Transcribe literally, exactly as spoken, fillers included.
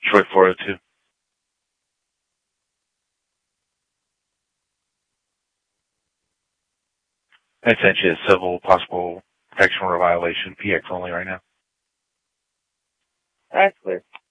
Detroit four oh two. I sent you a civil possible protection or violation, P X only right now. That's clear.